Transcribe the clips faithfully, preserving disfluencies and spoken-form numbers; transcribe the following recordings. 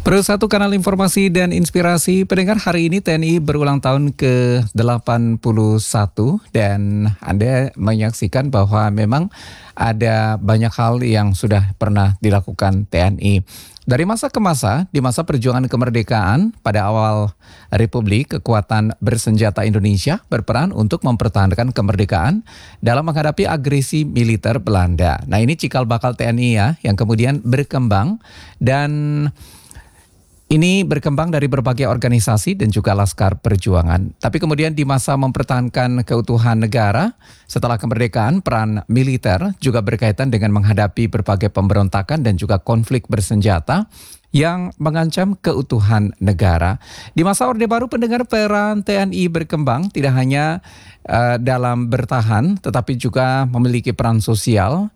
Pro satu kanal informasi dan inspirasi pendengar, hari ini T N I berulang tahun ke delapan puluh satu dan Anda menyaksikan bahwa memang ada banyak hal yang sudah pernah dilakukan T N I. Dari masa ke masa, di masa perjuangan kemerdekaan pada awal Republik, kekuatan bersenjata Indonesia berperan untuk mempertahankan kemerdekaan dalam menghadapi agresi militer Belanda. Nah, ini cikal bakal T N I ya, yang kemudian berkembang dan ini berkembang dari berbagai organisasi dan juga laskar perjuangan. Tapi kemudian di masa mempertahankan keutuhan negara, setelah kemerdekaan, peran militer juga berkaitan dengan menghadapi berbagai pemberontakan dan juga konflik bersenjata yang mengancam keutuhan negara. Di masa Orde Baru, pendengar, peran T N I berkembang tidak hanya uh, dalam bertahan, tetapi juga memiliki peran sosial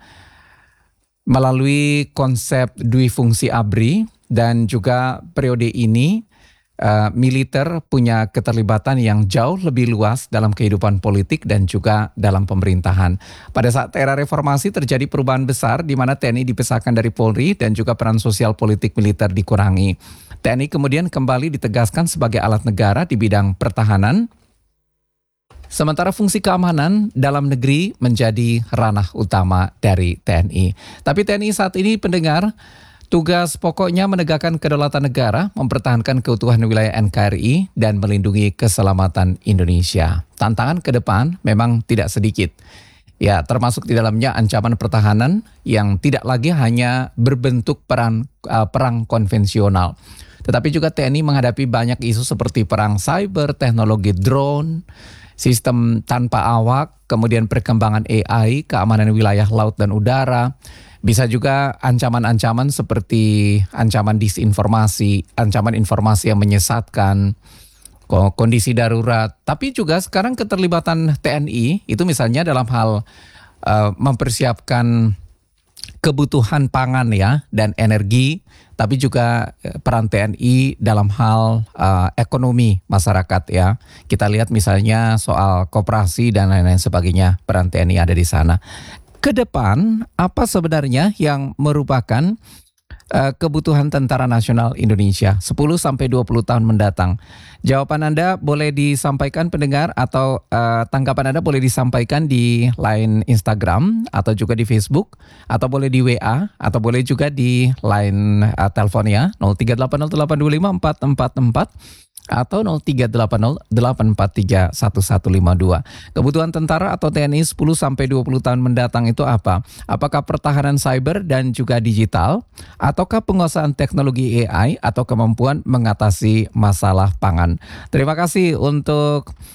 melalui konsep dui fungsi ABRI. Dan juga periode ini uh, militer punya keterlibatan yang jauh lebih luas dalam kehidupan politik dan juga dalam pemerintahan. Pada saat era reformasi terjadi perubahan besar di mana T N I dipisahkan dari Polri dan juga peran sosial politik militer dikurangi. T N I kemudian kembali ditegaskan sebagai alat negara di bidang pertahanan. Sementara fungsi keamanan dalam negeri menjadi ranah utama dari T N I. Tapi T N I saat ini, pendengar, tugas pokoknya menegakkan kedaulatan negara, mempertahankan keutuhan wilayah N K R I, dan melindungi keselamatan Indonesia. Tantangan ke depan memang tidak sedikit. Ya, termasuk di dalamnya ancaman pertahanan yang tidak lagi hanya berbentuk peran, uh, perang konvensional. Tetapi juga T N I menghadapi banyak isu seperti perang cyber, teknologi drone, sistem tanpa awak, kemudian perkembangan A I, keamanan wilayah laut dan udara. Bisa juga ancaman-ancaman seperti ancaman disinformasi, ancaman informasi yang menyesatkan, kondisi darurat. Tapi juga sekarang keterlibatan T N I itu misalnya dalam hal uh, mempersiapkan kebutuhan pangan ya dan energi, tapi juga peran T N I dalam hal uh, ekonomi masyarakat ya. Kita lihat misalnya soal koperasi dan lain-lain sebagainya, peran T N I ada di sana. Ke depan, apa sebenarnya yang merupakan uh, kebutuhan Tentara Nasional Indonesia sepuluh sampai dua puluh tahun mendatang? Jawaban Anda boleh disampaikan, pendengar, atau uh, tanggapan Anda boleh disampaikan di line Instagram atau juga di Facebook, atau boleh di W A, atau boleh juga di line uh, teleponnya nol tiga delapan nol delapan dua lima empat empat empat atau nol tiga delapan nol delapan empat tiga satu satu lima dua. Kebutuhan tentara atau T N I sepuluh sampai dua puluh tahun mendatang itu apa? Apakah pertahanan cyber dan juga digital, ataukah penguasaan teknologi A I, atau kemampuan mengatasi masalah pangan? Terima kasih untuk